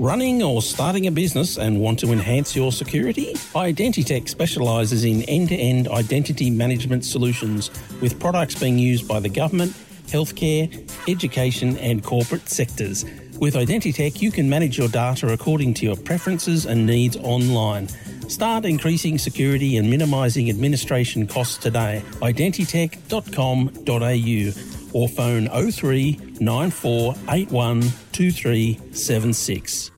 Running or starting a business and want to enhance your security? Identitech specialises in end-to-end identity management solutions with products being used by the government, healthcare, education and corporate sectors. With Identitech, you can manage your data according to your preferences and needs online. Start increasing security and minimising administration costs today. Identitech.com.au or phone 03 94 81 2376.